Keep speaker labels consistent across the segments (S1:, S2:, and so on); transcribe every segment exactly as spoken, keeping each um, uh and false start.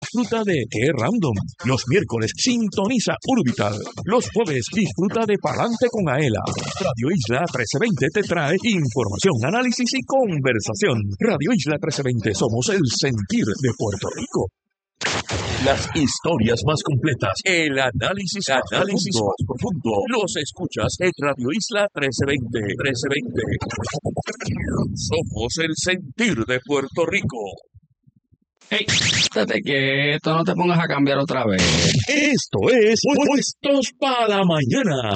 S1: disfruta de Qué Random. Los miércoles sintoniza Orbital. Los jueves disfruta de Palante con Aela. Radio Isla trece veinte te trae información, análisis y conversación. Radio Isla trece veinte, somos el sentir de Puerto Rico. Las historias más completas, el análisis, análisis más profundo, los escuchas en Radio Isla trece veinte. trece veinte. Somos el sentir de Puerto Rico.
S2: Hey, estate quieto, no te pongas a cambiar otra vez.
S1: Esto es Puestos para la Mañana.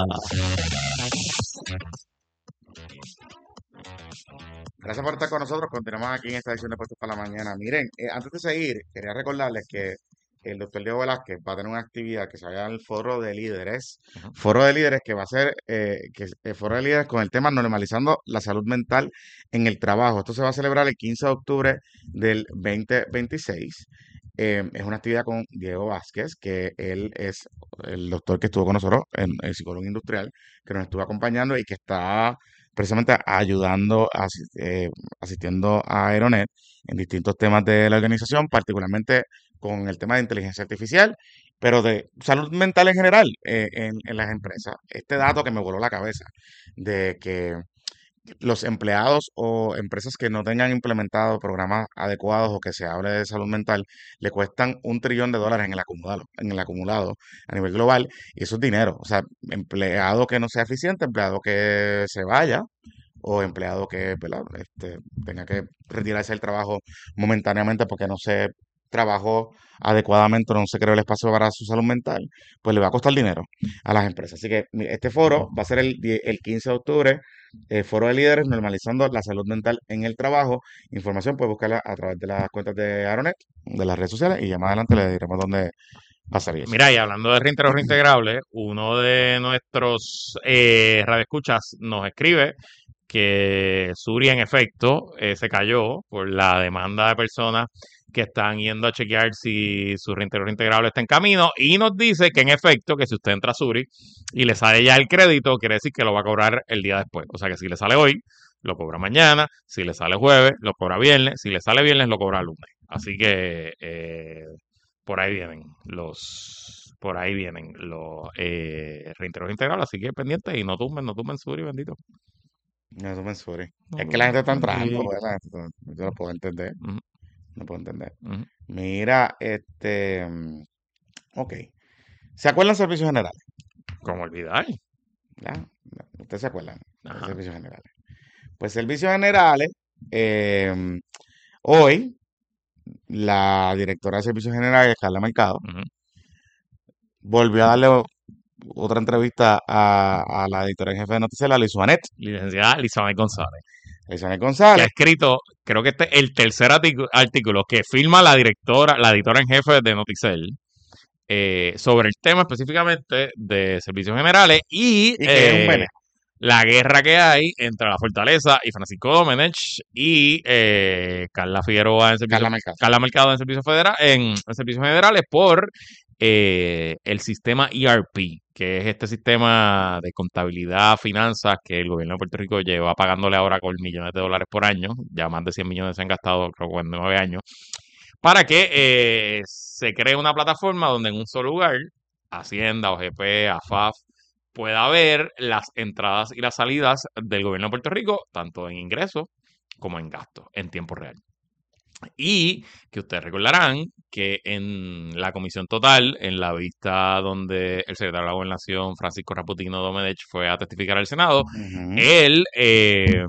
S3: Gracias por estar con nosotros. Continuamos aquí en esta edición de Puestos para la Mañana. Miren, eh, antes de seguir, quería recordarles que el doctor Diego Velázquez va a tener una actividad que se llama el Foro de Líderes. Uh-huh. Foro de Líderes que va a ser eh, que, el Foro de Líderes con el tema Normalizando la Salud Mental en el Trabajo. Esto se va a celebrar el quince de octubre del veinte veintiséis. Eh, es una actividad con Diego Vázquez, que él es el doctor que estuvo con nosotros, en, el psicólogo industrial, que nos estuvo acompañando y que está precisamente ayudando, asist, eh, asistiendo a Aeronet en distintos temas de la organización, particularmente con el tema de inteligencia artificial, pero de salud mental en general eh, en, en las empresas. Este dato que me voló la cabeza de que los empleados o empresas que no tengan implementado programas adecuados o que se hable de salud mental le cuestan un trillón de dólares en el acumulado, en el acumulado a nivel global, y eso es dinero. O sea, empleado que no sea eficiente, empleado que se vaya o empleado que, ¿verdad? Este, tenga que retirarse del trabajo momentáneamente porque no se trabajó adecuadamente o no se creó el espacio para su salud mental, pues le va a costar dinero a las empresas. Así que este foro va a ser el, el quince de octubre, el Foro de Líderes Normalizando la Salud Mental en el Trabajo. Información puede buscarla a través de las cuentas de Aeronet, de las redes sociales, y ya más adelante le diremos dónde pasaría eso.
S4: Mira, y hablando de reintegro reintegrable, uno de nuestros eh, radioescuchas nos escribe que Suri en efecto eh, se cayó por la demanda de personas que están yendo a chequear si su reintegro reintegrable está en camino, y nos dice que en efecto, que si usted entra a Suri y le sale ya el crédito, quiere decir que lo va a cobrar el día después. O sea que si le sale hoy, lo cobra mañana; si le sale jueves, lo cobra viernes; si le sale viernes, lo cobra lunes. Así que eh, por ahí vienen los por ahí vienen los eh, reintegros integrales, así que pendiente y no tumben, no tumben Suri, bendito.
S3: No tumben Suri.
S4: No,
S3: es que la gente está
S4: no,
S3: entrando,
S4: no.
S3: ¿verdad? Yo lo puedo entender.
S4: Uh-huh.
S3: No puedo entender.
S4: Uh-huh.
S3: Mira, este... Ok. ¿Se acuerdan servicios generales?
S4: ¿Cómo olvidar?
S3: ¿Ya? ¿Ustedes se acuerdan?
S4: Ajá.
S3: Servicios generales. Pues servicios generales, eh, hoy, la directora de servicios generales, Carla Mercado,
S4: Uh-huh. volvió
S3: a darle otra entrevista a, a la editora en jefe de Noticias, la Lizuanet.
S4: Licenciada Lizanet González.
S3: Lizanet
S4: Que ha
S3: González.
S4: escrito, creo que este es el tercer artículo, artículo que firma la directora, la editora en jefe de Noticel, eh, sobre el tema específicamente de servicios generales y,
S3: Y que es un
S4: eh,
S3: bene.
S4: la guerra que hay entre la Fortaleza y Francisco Domenech y eh, Carla Figueroa en servicios,
S3: Carla Mercado.
S4: Carla Mercado en servicios federales, en, en servicios generales por eh, el sistema E R P, que es este sistema de contabilidad, finanzas, que el gobierno de Puerto Rico lleva pagándole ahora con millones de dólares por año. Ya más de cien millones se han gastado, creo que en nueve años, para que eh, se cree una plataforma donde en un solo lugar, Hacienda, O G P, A F A F, pueda ver las entradas y las salidas del gobierno de Puerto Rico, tanto en ingresos como en gastos, en tiempo real. Y que ustedes recordarán que en la comisión total, en la vista donde el secretario de la Gobernación, Francisco Raputino Domenech, fue a testificar al Senado,
S3: Uh-huh.
S4: él eh,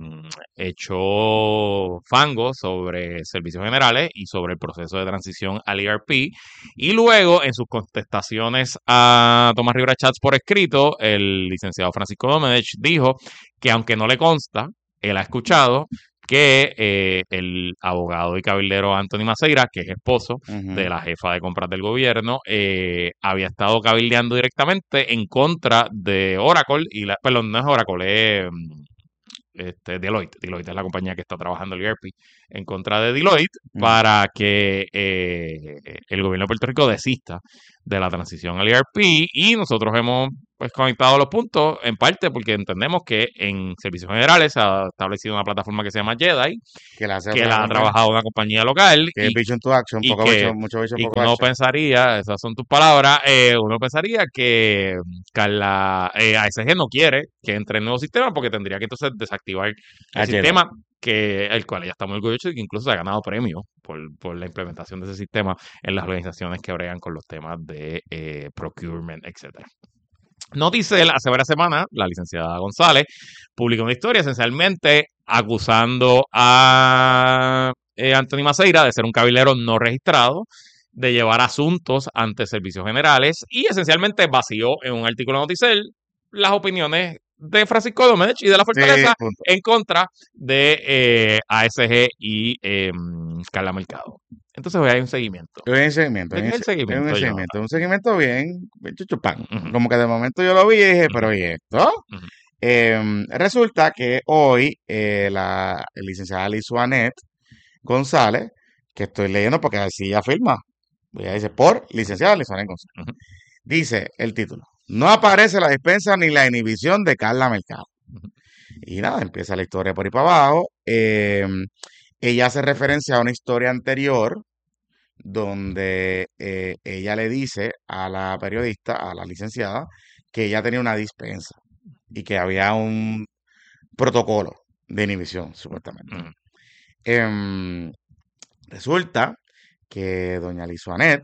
S4: echó fango sobre servicios generales y sobre el proceso de transición al E R P, y luego en sus contestaciones a Tomás Rivera Chats por escrito, el licenciado Francisco Domenech dijo que aunque no le consta, él ha escuchado que eh, el abogado y cabildero Anthony Maceira, que es esposo
S3: Uh-huh.
S4: de la jefa de compras del gobierno, eh, había estado cabildeando directamente en contra de Oracle, y la, perdón, no es Oracle, es este, Deloitte. Deloitte es la compañía que está trabajando el E R P en contra de Deloitte,
S3: Uh-huh.
S4: para que eh, el gobierno de Puerto Rico desista de la transición al E R P, y nosotros hemos pues conectado los puntos, en parte porque entendemos que en servicios generales se ha establecido una plataforma que se llama Jedi,
S3: Que la hace
S4: que
S3: otra
S4: la ha
S3: compañía,
S4: trabajado una compañía local
S3: que es
S4: y,
S3: Vision to Action,
S4: y
S3: poco
S4: que,
S3: vision, mucho vision,
S4: y que
S3: poco
S4: uno
S3: action.
S4: pensaría, esas son tus palabras, eh, uno pensaría que Carla, eh, A S G no quiere que entre el nuevo sistema porque tendría que entonces desactivar el
S3: A Jedi.
S4: sistema, que el cual ella está muy orgulloso y que incluso se ha ganado premios por, por la implementación de ese sistema en las organizaciones que bregan con los temas de eh, procurement, etcétera. Noticel, hace varias semanas, la licenciada González publicó una historia esencialmente acusando a eh, Anthony Maceira de ser un cabilero no registrado, de llevar asuntos ante servicios generales y esencialmente vació en un artículo de Noticel las opiniones de Francisco Domenech y de la Fortaleza
S3: Sí, punto.
S4: en contra de eh, A S G y eh, Carla Mercado. Entonces hoy hay un seguimiento.
S3: Es un seguimiento,
S4: ¿De
S3: es
S4: qué es
S3: un
S4: el
S3: se- es
S4: seguimiento,
S3: un
S4: Jonathan?
S3: seguimiento, un seguimiento bien, bien chuchupán.
S4: Ujú,
S3: Como que de momento yo lo vi y dije, pero
S4: ujú,
S3: ¿y esto?
S4: ujú,
S3: Em, resulta que hoy eh, la licenciada Lizuanet González, que estoy leyendo porque así ella firma, ella dice por licenciada Lizuanet González,
S4: ujú,
S3: dice el título, no aparece la dispensa ni la inhibición de Carla Mercado.
S4: ujú.
S3: Y nada, empieza la historia por ahí para abajo. Em, ella hace referencia a una historia anterior donde eh, ella le dice a la periodista, a la licenciada, que ella tenía una dispensa y que había un protocolo de inhibición, supuestamente.
S4: Ujú.
S3: Em, resulta que doña Lizuanet,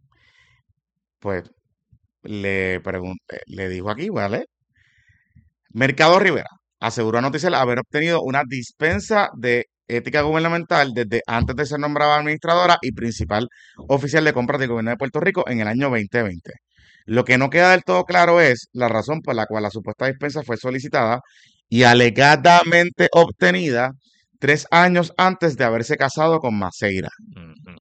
S3: pues, le, pregun- eh, le dijo aquí, ¿vale? Mercado Rivera aseguró a Noticiel haber obtenido una dispensa de ética gubernamental desde antes de ser nombrada administradora y principal oficial de compras del gobierno de Puerto Rico en el año veinte veinte. Lo que no queda del todo claro es la razón por la cual la supuesta dispensa fue solicitada y alegadamente obtenida tres años antes de haberse casado con Maceira.
S4: Ujú.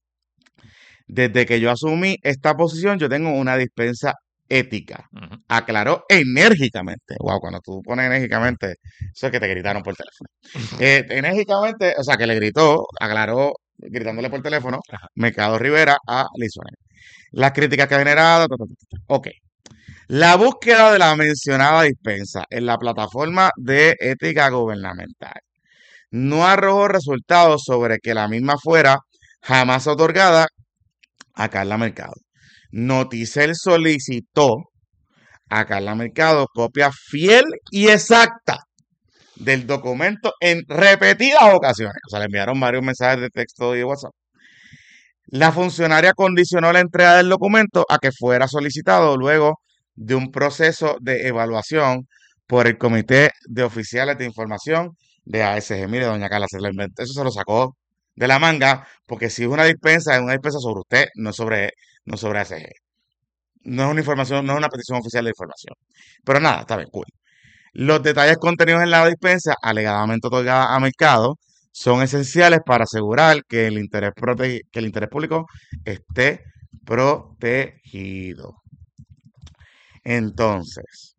S3: Desde que yo asumí esta posición, yo tengo una dispensa ética.
S4: Ujú.
S3: Aclaró enérgicamente. Wow, cuando tú pones enérgicamente, eso es que te gritaron por teléfono. Eh, enérgicamente, o sea, que le gritó, aclaró, gritándole por teléfono,
S4: Ajá.
S3: Mercado Rivera a Lizuanet. Las críticas que ha generado. ta, ta, ta, ta. Ok. La búsqueda de la mencionada dispensa en la plataforma de ética gubernamental no arrojó resultados sobre que la misma fuera jamás otorgada a Carla Mercado. Noticel solicitó a Carla Mercado copia fiel y exacta del documento en repetidas ocasiones. O sea, le enviaron varios mensajes de texto y de WhatsApp. La funcionaria condicionó la entrega del documento a que fuera solicitado luego de un proceso de evaluación por el Comité de Oficiales de Información de A S G. Mire, doña Carla, se lo inventó. Eso se lo sacó de la manga, porque si es una dispensa, es una dispensa sobre usted, no sobre, no sobre A S G. No es una información, no es una petición oficial de información. Pero nada, está bien, cool. Los detalles contenidos en la dispensa, alegadamente otorgada a Mercado, son esenciales para asegurar que el interés, prote- que el interés público esté protegido. Entonces,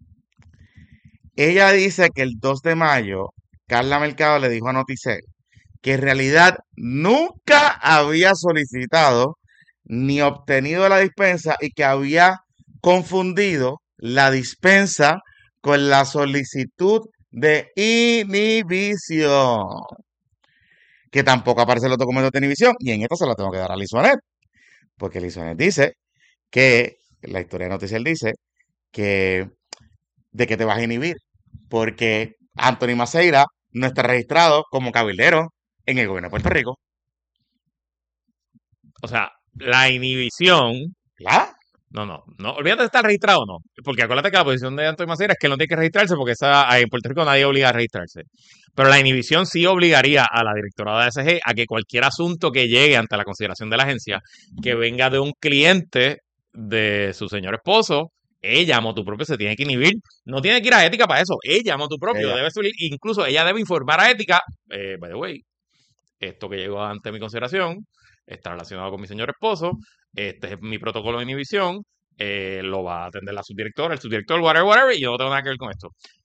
S3: ella dice que el dos de mayo, Carla Mercado le dijo a Noticel que en realidad nunca había solicitado ni obtenido la dispensa y que había confundido la dispensa con la solicitud de inhibición, que tampoco aparece en los documentos de inhibición, y en esto se lo tengo que dar a Lizuanet, porque Lizuanet dice que, la historia de Noticiel dice, que de que te vas a inhibir, porque Anthony Maceira no está registrado como cabildero en el gobierno de Puerto Rico.
S4: O sea, la inhibición.
S3: ¿Ya?
S4: No, no, no. Olvídate de estar registrado o no. Porque acuérdate que la posición de Antonio Maceira es que él no tiene que registrarse porque esa, en Puerto Rico nadie obliga a registrarse. Pero la inhibición sí obligaría a la directora de A S G a que cualquier asunto que llegue ante la consideración de la agencia, que venga de un cliente de su señor esposo, ella, motu propio, se tiene que inhibir. No tiene que ir a ética para eso. Ella, motu propio,
S3: Ella.
S4: debe subir. Incluso ella debe informar a ética. Eh, by the way, esto que llegó ante mi consideración está relacionado con mi señor esposo, este es mi protocolo de inhibición, eh, lo va a atender la subdirectora, el subdirector, whatever, whatever, y yo no tengo nada que ver con esto.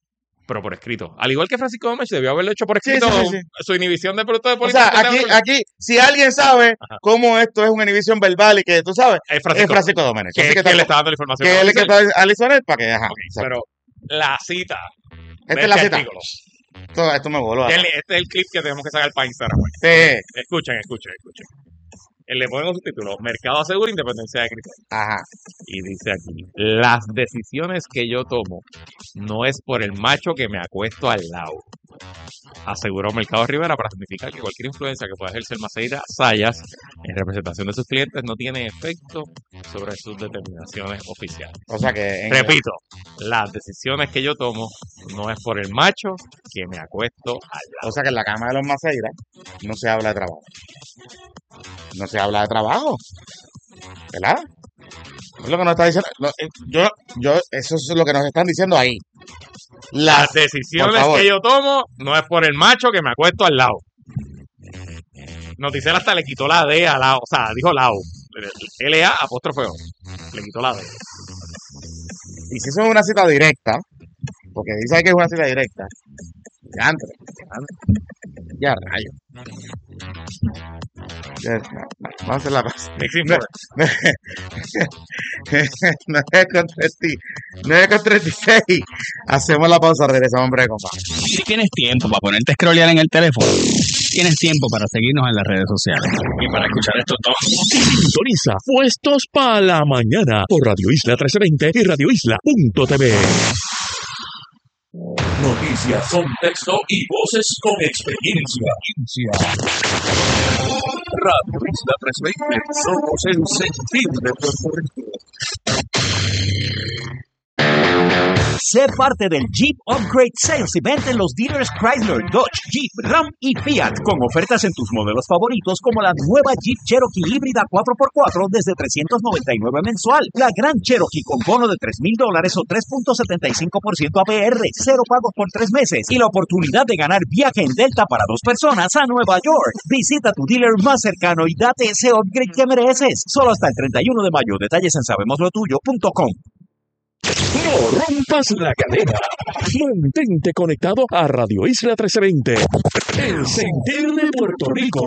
S4: pero por escrito. Al igual que Francisco Domecq debió haberlo hecho por
S3: Sí,
S4: escrito
S3: sí, sí, sí.
S4: su inhibición de producto de
S3: O
S4: política.
S3: sea, aquí, aquí, si alguien sabe
S4: Ajá.
S3: cómo esto es una inhibición verbal y que tú sabes,
S4: Es
S3: es
S4: Francisco,
S3: Francisco Domecq.
S4: que,
S3: Así
S4: que
S3: que,
S4: le está dando la información.
S3: que
S4: a
S3: él es que
S4: Giselle.
S3: está a Lizonet para que, ajá,
S4: Ok,
S3: exacto.
S4: pero la cita
S3: Esta
S4: de
S3: es la
S4: este
S3: cita.
S4: artículo.
S3: Esto, esto me voló.
S4: Este, este es el clip que tenemos que sacar para Instagram. güey.
S3: Sí.
S4: Escuchen, escuchen, escuchen. Él le pone un subtítulo, Mercado asegura independencia de criterio.
S3: Ajá.
S4: Y dice aquí, las decisiones que yo tomo no es por el macho que me acuesto al lado. Aseguró Mercado Rivera para significar que cualquier influencia que pueda ejercer Maceira Sayas en representación de sus clientes no tiene efecto sobre sus determinaciones oficiales.
S3: O sea que... En
S4: Repito, las decisiones que yo tomo no es por el macho que me acuesto al lado.
S3: O sea que en la cama de los Maceira no se habla de trabajo. No se habla de trabajo. ¿Verdad? Es lo que nos está diciendo. No, eh, yo, yo, eso es lo que nos están diciendo ahí.
S4: Las
S3: Las,
S4: decisiones
S3: por favor.
S4: que yo tomo no es por el macho que me acuesto al lado. Noticel hasta le quitó la D a lado, o sea, dijo lado. L A apóstrofe O. Le quitó la D.
S3: Y si eso es una cita directa, porque dice ahí que es una cita directa, ya antes, ya rayo. Ya, no, no, vamos a hacer la paz.
S4: Mixing
S3: No,
S4: for-
S3: nueve con treinta nueve con treinta y seis. Hacemos la pausa, regresamos en breve, compa.
S2: Si tienes tiempo para ponerte a scrollear en el teléfono, tienes tiempo para seguirnos en las redes sociales y para escuchar estos dos.
S1: Sintoniza Puestos para la Mañana por Radio Isla trece veinte y radio isla punto t v. Noticias, contexto y voces con experiencia. Radio Isla trece veinte, somos el sentir de Puerto Rico.
S5: Sé parte del Jeep Upgrade Sales Event en los dealers Chrysler, Dodge, Jeep, Ram y Fiat, con ofertas en tus modelos favoritos como la nueva Jeep Cherokee híbrida cuatro por cuatro desde trescientos noventa y nueve mensual, la Gran Cherokee con bono de tres mil dólares o tres punto setenta y cinco por ciento A P R, cero pagos por tres meses y la oportunidad de ganar viaje en Delta para dos personas a Nueva York. Visita tu dealer más cercano y date ese upgrade que mereces. Solo hasta el treinta y uno de mayo. Detalles en sabemos lo tuyo punto com.
S1: No rompas la cadena. Mantente conectado a Radio Isla trece veinte. El sentir de Puerto Rico.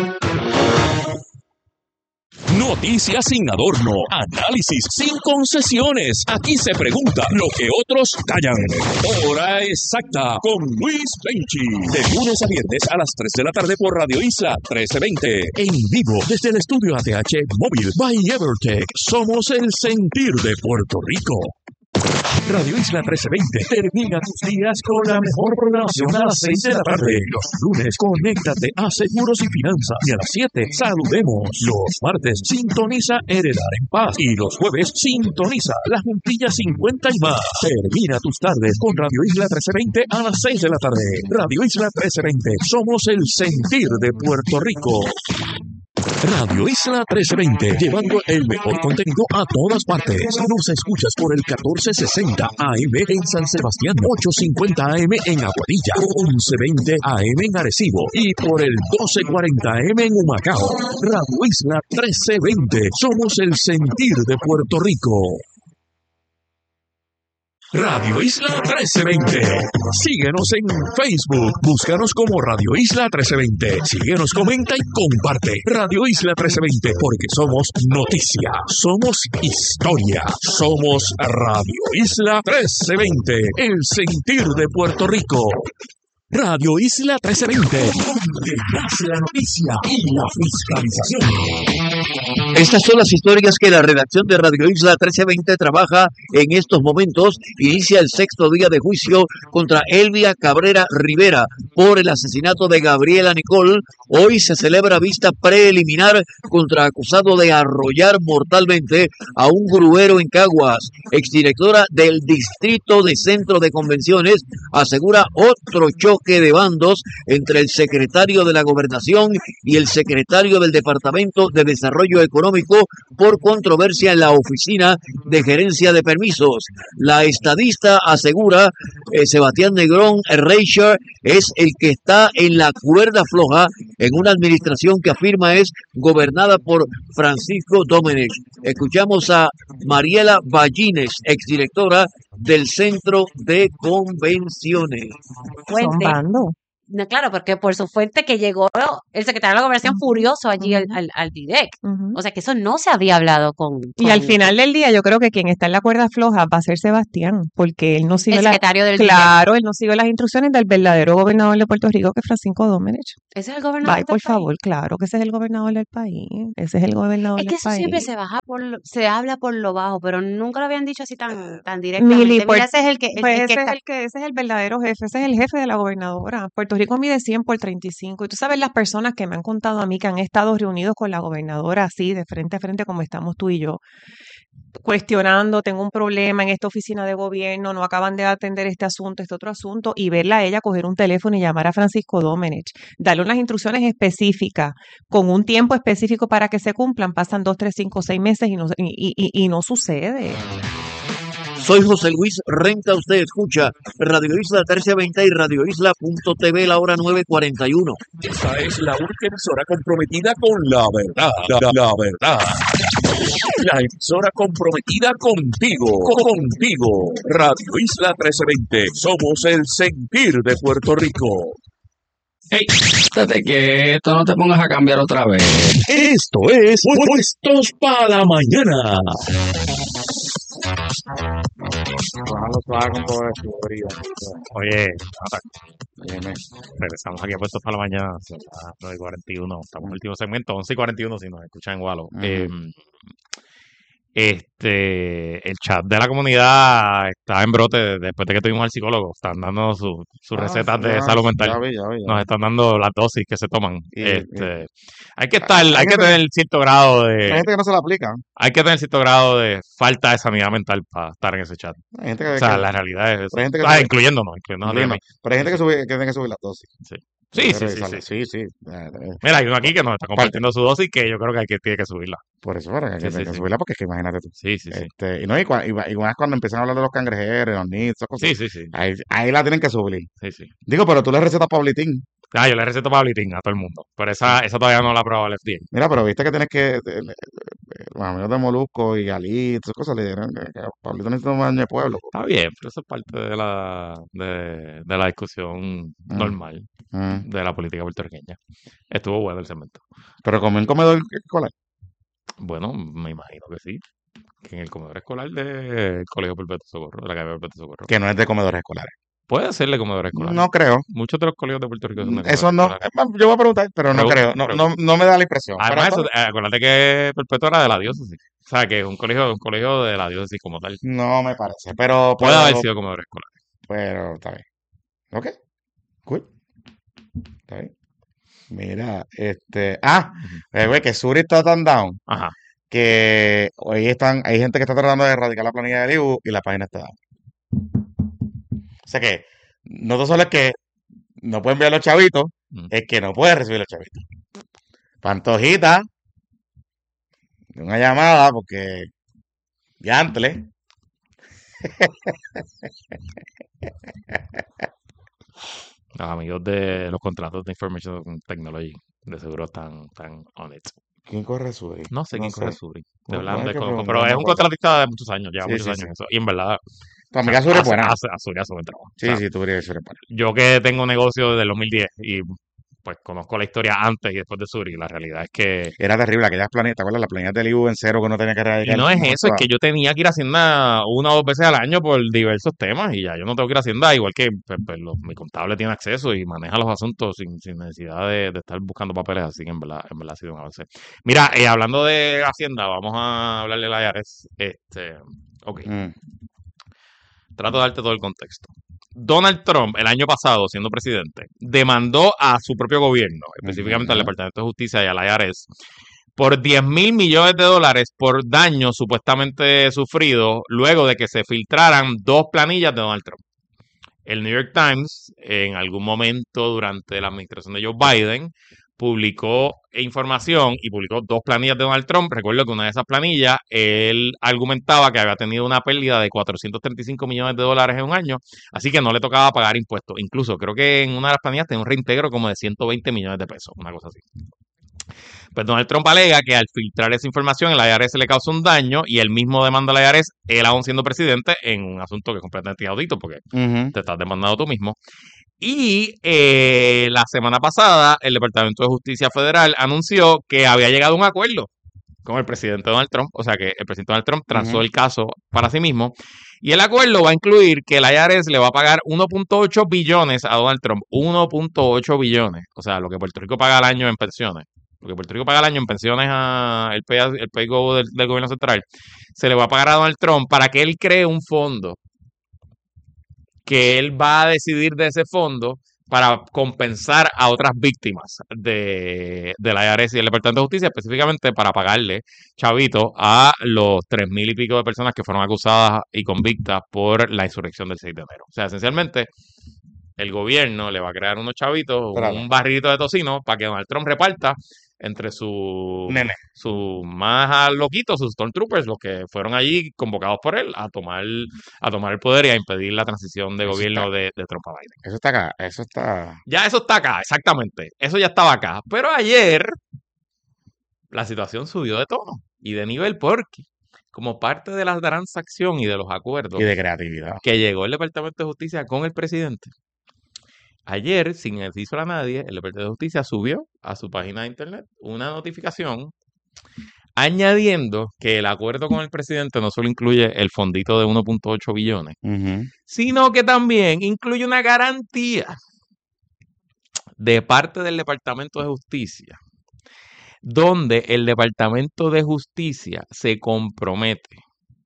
S1: Noticias sin adorno, análisis sin concesiones. Aquí se pregunta lo que otros callan. Hora exacta con Luis Benchi. De lunes a viernes a las tres de la tarde por Radio Isla trece veinte. En vivo desde el estudio A T H Móvil by Evertech. Somos el sentir de Puerto Rico. Radio Isla trece veinte termina tus días con la mejor programación a las seis de la tarde. Los lunes, conéctate a Seguros y Finanzas. Y a las siete, saludemos. Los martes, sintoniza Heredar en Paz. Y los jueves, sintoniza La Juntilla cincuenta y más. Termina tus tardes con Radio Isla trece veinte a las seis de la tarde. Radio Isla trece veinte, somos el sentir de Puerto Rico. Radio Isla trece veinte, llevando el mejor contenido a todas partes. Nos escuchas por el catorce sesenta A M en San Sebastián, ochocientos cincuenta A M en Aguadilla, once veinte A M en Arecibo y por el doce cuarenta A M en Humacao. Radio Isla trece veinte, somos el sentir de Puerto Rico. Radio Isla trece veinte. Síguenos en Facebook. Búscanos como Radio Isla trece veinte. Síguenos, comenta y comparte. Radio Isla trece veinte, porque somos noticia, somos historia, somos Radio Isla trece veinte, el sentir de Puerto Rico. Radio Isla trece veinte, donde nace la noticia y la fiscalización.
S6: Estas son las historias que la redacción de Radio Isla trece veinte trabaja en estos momentos. Inicia el sexto día de juicio contra Elvia Cabrera Rivera por el asesinato de Gabriela Nicole. Hoy se celebra vista preliminar contra acusado de arrollar mortalmente a un gruero en Caguas. Exdirectora del Distrito de Centro de Convenciones asegura otro choque de bandos entre el secretario de la Gobernación y el secretario del Departamento de Desarrollo Económico por controversia en la Oficina de Gerencia de Permisos. La estadista asegura eh, Sebastián Negrón Reicher es el que está en la cuerda floja en una administración que afirma es gobernada por Francisco Domenech. Escuchamos a Mariela Ballines, exdirectora del Centro de Convenciones.
S7: Son
S8: Fuente.
S7: bandos.
S8: No, claro, porque por su fuente que llegó el secretario de la Gobernación furioso allí al, al, al D I D E C.
S7: Ujú.
S8: O sea que eso no se había hablado con...
S7: Y al
S8: con-
S7: final del día, yo creo que quien está en la cuerda floja va a ser Sebastián, porque él no sigue
S8: el
S7: la,
S8: secretario del D I D E C.
S7: claro, él no sigue las instrucciones del verdadero gobernador de Puerto Rico, que es Francisco Domenech.
S8: Ese es el gobernador
S7: Ay,
S8: del
S7: por
S8: país.
S7: favor, claro que ese es el gobernador del país. Ese es el gobernador
S8: Es que
S7: del
S8: eso siempre
S7: país.
S8: se baja por lo- se habla por lo bajo, pero nunca lo habían dicho así tan, tan directamente.
S7: Mili,
S8: Mira,
S7: por-
S8: ese es el que, el,
S7: Pues
S8: el que
S7: ese es
S8: está-
S7: el que, ese es el verdadero jefe, ese es el jefe de la gobernadora. Puerto Rico mide cien por treinta y cinco. Y tú sabes las personas que me han contado a mí que han estado reunidos con la gobernadora así, de frente a frente, como estamos tú y yo, cuestionando, tengo un problema en esta oficina de gobierno, no acaban de atender este asunto, este otro asunto, y verla a ella coger un teléfono y llamar a Francisco Domenech, darle unas instrucciones específicas, con un tiempo específico para que se cumplan, pasan dos, tres, cinco, seis meses y no, y, y- y no sucede.
S6: Soy José Luis Renta, usted escucha Radio Isla trece veinte y Radio Isla punto t v, la hora nueve cuarenta y uno.
S1: Esta es la única emisora comprometida con la verdad. La, la verdad. La emisora comprometida contigo. Contigo. Radio Isla trece veinte. Somos el sentir de Puerto Rico.
S2: Ey, estate quieto, no te pongas a cambiar otra vez.
S1: Esto es Puestos para la Mañana.
S3: Ojalá lo haga con toda su frío.
S4: Oye, Jonathan,
S3: Dime.
S4: regresamos aquí a Puestos para la Mañana, son las nueve y cuarenta y uno, estamos en el último segmento, once y cuarenta y uno si nos escuchan en Walo.
S3: Ujú.
S4: Eh, este, el chat de la comunidad está en brote después de que tuvimos al psicólogo, están dando su- sus
S3: Ah,
S4: recetas de
S3: ya,
S4: salud mental.
S3: Ya vi, ya vi, ya
S4: Nos
S3: vi.
S4: están dando las dosis que se toman.
S3: Y-
S4: este, hay que estar,
S3: Hay
S4: hay que
S3: gente-
S4: tener cierto grado
S3: Hay
S4: de,
S3: gente que no se la aplica.
S4: hay que tener cierto grado de falta de sanidad mental para estar en ese chat.
S3: Hay gente que,
S4: O sea,
S3: que-
S4: la realidad es eso.
S3: pero hay gente que
S4: Ah,
S3: sube-
S4: incluyéndonos, incluyéndonos a ti y a
S3: Bueno,
S4: mí.
S3: pero hay gente que, sube, que tiene que subir las dosis.
S4: Sí, sí, sí, sí,
S3: Revisarla.
S4: sí.
S3: sí, sí. Eh, eh,
S4: Mira, hay uno aquí que nos está compartiendo su dosis que yo creo que hay que tiene que subirla.
S3: Por eso, para que
S4: Sí,
S3: hay
S4: sí,
S3: que
S4: sí.
S3: subirla, porque es que imagínate tú.
S4: Sí, sí, sí.
S3: Este, y no, y, cua- y, y más cuando empiezan a hablar de los cangrejeros, los niños, esas cosas.
S4: Sí, sí, sí.
S3: Ahí, ahí la tienen que subir.
S4: Sí, sí.
S3: Digo, pero tú le recetas Pablitín.
S4: Ah, yo le receto Pablitín a todo el mundo. Pero esa, esa todavía no la ha probado el F D A.
S3: Mira, pero viste que tienes que. eh, eh, eh, Los amigos de Molusco y Galí, esas cosas le dijeron que, que Pablito necesita un baño de pueblo.
S4: Está bien, pero eso es parte de la, de, de la discusión
S3: Mm.
S4: normal
S3: Mm.
S4: de la política puertorriqueña. Estuvo bueno el segmento.
S3: Pero como en comedor escolar.
S4: Bueno, me imagino que sí. Que en el comedor escolar del Colegio Perpetuo Socorro, de la Academia Perpetuo Socorro.
S3: Que no es de comedores escolares.
S4: Puede ser de comedor escolar.
S3: No creo.
S4: Muchos de los colegios de Puerto Rico son de comedor
S3: Eso no.
S4: escolar.
S3: es más, Yo voy a preguntar, pero no
S4: Pregunta,
S3: creo. No,
S4: pregunta.
S3: no, no me da la impresión.
S4: Además,
S3: Pero-
S4: eso, eh, acuérdate que Perpetuo era de la diócesis. O sea, que es un colegio, un colegio de la diócesis como tal.
S3: no me parece. Pero.
S4: Puede
S3: pero-
S4: haber sido comedor escolar.
S3: Pero está bien. Ok. Cool. Está bien. Mira, este. Ah, eh, güey, que Suri está tan down
S4: Ajá.
S3: que hoy están, hay gente que está tratando de erradicar la planilla del I B U y la página está down. O sea que no solo es que no pueden enviar los chavitos,
S4: Mm.
S3: es que no puede recibir los chavitos. Pantojita, una llamada porque diantle.
S4: Los amigos de los contratos de Information Technology de seguro están, están on it.
S3: ¿Quién corre Suri?
S4: No sé quién
S3: sé.
S4: corre Suri. De
S3: Bueno,
S4: verdad,
S3: hay que
S4: desconozco,
S3: preguntar,
S4: pero es
S3: no
S4: un
S3: puedo.
S4: contratista de muchos años, lleva
S3: Sí,
S4: muchos
S3: sí,
S4: años
S3: sí.
S4: en eso. Y en verdad,
S3: Tu amiga Suri es
S4: hace,
S3: buena.
S4: hace, hace, hace buen trabajo.
S3: Sí,
S4: O sea,
S3: sí, tú dirías que Suri es buena.
S4: yo que tengo un negocio desde el dos mil diez y pues conozco la historia antes y después de Suri, la realidad es que
S3: Era terrible, aquellas planillas, ¿te acuerdas? Las planillas del I B U en cero que uno tenía que
S4: y
S3: erradicar.
S4: no es
S3: ¿Cómo
S4: eso, es
S3: estaba?
S4: que yo tenía que ir a Hacienda una o dos veces al año por diversos temas y ya yo no tengo que ir a Hacienda, igual que pues, pues, los- mi contable tiene acceso y maneja los asuntos sin, sin necesidad de, de estar buscando papeles, así que en verdad, en verdad ha sido un avance. Mira, eh, hablando de Hacienda, vamos a hablarle de la I R S. Este, ok,
S3: Mm.
S4: trato de darte todo el contexto. Donald Trump, el año pasado, siendo presidente, demandó a su propio gobierno, específicamente al
S3: Ujú.
S4: Departamento de Justicia y a la I R S, por diez mil millones de dólares por daños supuestamente sufridos luego de que se filtraran dos planillas de Donald Trump. El New York Times, en algún momento durante la administración de Joe Biden, publicó información y publicó dos planillas de Donald Trump. Recuerdo que una de esas planillas, él argumentaba que había tenido una pérdida de cuatrocientos treinta y cinco millones de dólares en un año, así que no le tocaba pagar impuestos. Incluso creo que en una de las planillas tenía un reintegro como de ciento veinte millones de pesos, una cosa así. Pues Donald Trump alega que al filtrar esa información el I R S le causó un daño y él mismo demanda al I R S, él aún siendo presidente, en un asunto que es completamente inaudito porque
S3: Ujú.
S4: te estás demandando tú mismo. Y eh, la semana pasada el Departamento de Justicia Federal anunció que había llegado a un acuerdo con el presidente Donald Trump, o sea que el presidente Donald Trump transó
S3: Ujú.
S4: el caso para sí mismo, y el acuerdo va a incluir que el I R S le va a pagar uno punto ocho billones a Donald Trump, uno punto ocho billones, o sea, lo que Puerto Rico paga al año en pensiones, lo que Puerto Rico paga al año en pensiones a el pay, el pay go del, del gobierno central, se le va a pagar a Donald Trump para que él cree un fondo, que él va a decidir de ese fondo para compensar a otras víctimas de, de la I R S y del Departamento de Justicia, específicamente para pagarle, chavito, a los tres mil y pico de personas que fueron acusadas y convictas por la insurrección del seis de enero. O sea, esencialmente, el gobierno le va a crear unos chavitos,
S3: Espérate.
S4: un barrilito de tocino, para que Donald Trump reparta entre sus
S3: Nene.
S4: su más loquitos, sus Stormtroopers, los que fueron allí convocados por él a tomar, a tomar el poder y a impedir la transición de
S3: Eso
S4: gobierno
S3: está-
S4: de, de Trump a Biden.
S3: Eso está acá, eso está...
S4: Ya eso está acá, exactamente. Eso ya estaba acá. Pero ayer la situación subió de tono y de nivel porque, como parte de la transacción y de los acuerdos
S3: Y de creatividad.
S4: que llegó el Departamento de Justicia con el presidente, ayer, sin decírselo a nadie, el Departamento de Justicia subió a su página de internet una notificación añadiendo que el acuerdo con el presidente no solo incluye el fondito de uno punto ocho billones,
S3: Ujú.
S4: sino que también incluye una garantía de parte del Departamento de Justicia, donde el Departamento de Justicia se compromete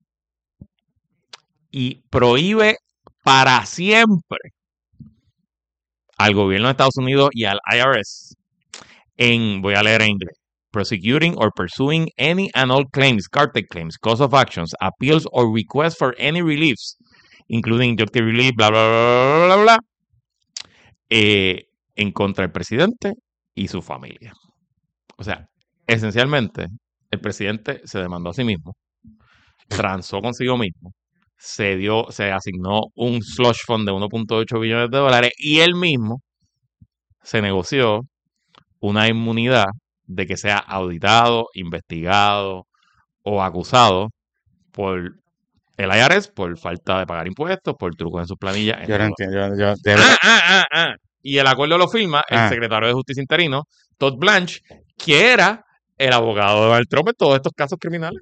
S4: y prohíbe para siempre al gobierno de Estados Unidos y al I R S en, voy a leer en inglés, prosecuting or pursuing any and all claims, cartel claims, cause of actions, appeals or requests for any reliefs, including injunctive relief, bla, bla, bla, bla, bla, bla, eh, en contra del presidente y su familia. O sea, esencialmente, el presidente se demandó a sí mismo, transó consigo mismo, se dio, se asignó un slush fund de uno punto ocho billones de dólares y él mismo se negoció una inmunidad de que sea auditado, investigado o acusado por el I R S por falta de pagar impuestos, por trucos en sus planillas.
S3: Yo no
S4: entre otros.
S3: entiendo. Yo, yo- de
S4: Ah,
S3: verdad-
S4: ah, ah, ah. Y el acuerdo lo firma el
S3: Ah.
S4: secretario de Justicia interino, Todd Blanche, que era el abogado de Donald Trump en todos estos casos criminales.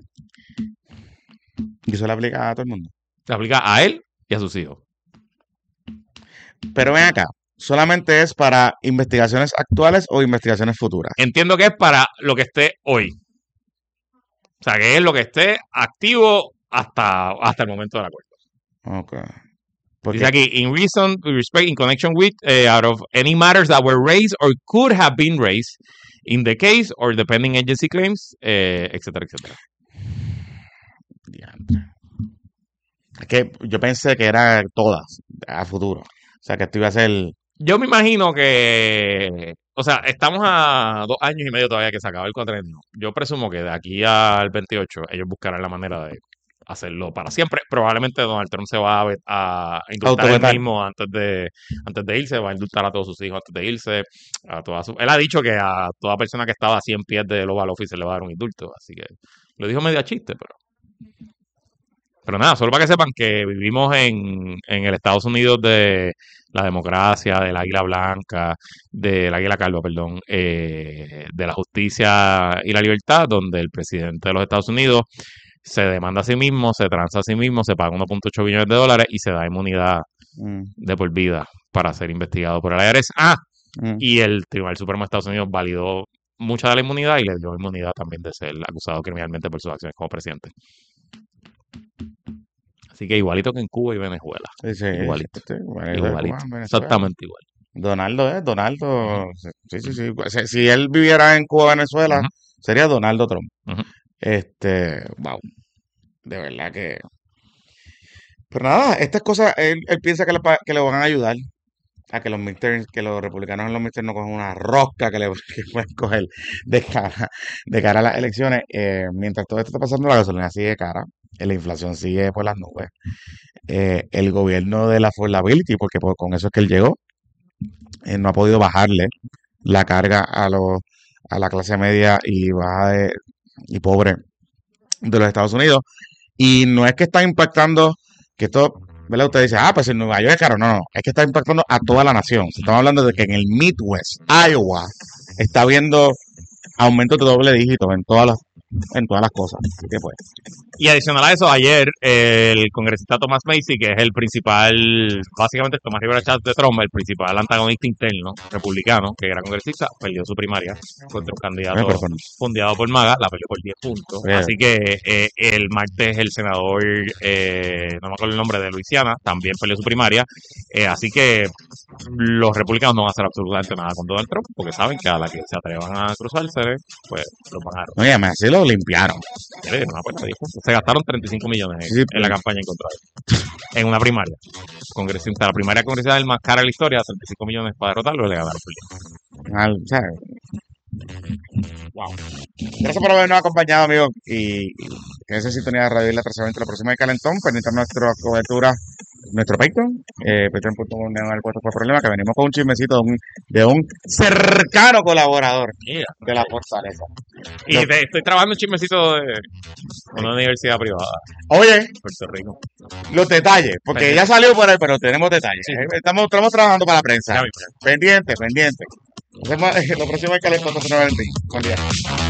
S3: y eso le aplica a todo el mundo.
S4: Se aplica a él y a sus hijos.
S3: Pero ven acá, ¿solamente es para investigaciones actuales o investigaciones futuras?
S4: Entiendo que es para lo que esté hoy. O sea, que es lo que esté activo hasta, hasta el momento del acuerdo.
S3: Ok. Porque,
S4: Dice aquí, in reason, with respect, in connection with, eh, out of any matters that were raised or could have been raised in the case or the pending agency claims, eh, etcétera, etcétera.
S3: diantre. Es que yo pensé que era todas a futuro. O sea, que esto iba a ser...
S4: Yo me imagino que, o sea, estamos a dos años y medio todavía que se acaba el cuatrenio. Yo presumo que de aquí al veintiocho ellos buscarán la manera de hacerlo para siempre. Probablemente Donald Trump se va a, ve- a indultar él
S3: Autovetar.
S4: mismo antes de, antes de irse, va a indultar a todos sus hijos antes de irse. A toda su- él ha dicho que a toda persona que estaba a cien pies del Oval Office se le va a dar un indulto, así que lo dijo medio a chiste, pero... Pero nada, solo para que sepan que vivimos en, en el Estados Unidos de la democracia, del águila blanca, del águila calva, perdón, eh, de la justicia y la libertad, donde el presidente de los Estados Unidos se demanda a sí mismo, se transa a sí mismo, se paga uno punto ocho billones de dólares y se da inmunidad
S3: mm,
S4: de por vida para ser investigado por el I R S. Ah,
S3: mm.
S4: y el Tribunal Supremo de Estados Unidos validó mucha de la inmunidad y le dio inmunidad también de ser acusado criminalmente por sus acciones como presidente. Así que igualito que en Cuba y Venezuela.
S3: Sí, sí,
S4: Igualito.
S3: sí, Venezuela,
S4: Igualito.
S3: Cuba, Venezuela.
S4: Exactamente igual.
S3: Donaldo es, Donaldo. Sí, sí, sí. Si, si él viviera en Cuba, Venezuela,
S4: Ujú.
S3: sería Donaldo Trump.
S4: Ujú.
S3: Este, wow. De verdad que. Pero nada, estas cosas, él, él piensa que le, pa- que le van a ayudar a que los midterms, que los republicanos en los midterms no cojan una rosca que le que pueden coger de cara, de cara a las elecciones. Eh, mientras todo esto está pasando, la gasolina sigue cara, eh, la inflación sigue por las nubes. Eh, el gobierno de la affordability, porque por- con eso es que él llegó, eh, no ha podido bajarle la carga a los, a la clase media y baja de, y pobre de los Estados Unidos. Y no es que está impactando, que esto, ¿verdad? Usted dice, ah, pues en Nueva York es caro. No, no, es que está impactando a toda la nación. Estamos hablando de que en el Midwest, Iowa, está habiendo aumentos de doble dígito en todas las en todas las cosas. Así que pues.
S4: Y adicional a eso, ayer eh, el congresista Thomas Macy, que es el principal, básicamente el Tomás Rivera Chats de Trump, el principal antagonista interno republicano, que era congresista, perdió su primaria contra un candidato
S3: Eh, pero con-
S4: fondeado por MAGA, la perdió por diez puntos.
S3: Bien.
S4: Así que eh, el martes el senador, eh, no me acuerdo el nombre, de Luisiana, también perdió su primaria. Eh, así que los republicanos no van a hacer absolutamente nada con Donald Trump, porque saben que a la que se atrevan a cruzarse, pues los van a
S3: Oye, además, sí lo limpiaron.
S4: le dieron una puerta de diez puntos. Se gastaron treinta y cinco millones en,
S3: Sí,
S4: en la campaña en contra de él. En una primaria. Congresista, la primaria congresista más cara de la historia, treinta y cinco millones para derrotarlo y le ganaron por diez.
S3: Al, o sea, wow. Gracias por habernos acompañado, amigos. Y, y quédense en sintonía de Radio Isla trescientos veinte, la próxima de Calentón. Permitan nuestra cobertura, nuestro Patreon, eh, patreon punto com diagonal cuatro por problema, que venimos con un chismecito de un, de un cercano colaborador
S4: Mira.
S3: de la Fortaleza.
S4: Y
S3: Lo-
S4: te- estoy trabajando un chismecito de una universidad privada
S3: Oye,
S4: de Puerto Rico.
S3: los detalles, porque
S4: Pendiente.
S3: ya salió por ahí, pero tenemos detalles.
S4: Sí.
S3: Eh, Estamos, estamos trabajando para la prensa.
S4: Ya mismo.
S3: Pendiente, pendiente. Lo próximo es Calentón trescientos veinte. Buen día.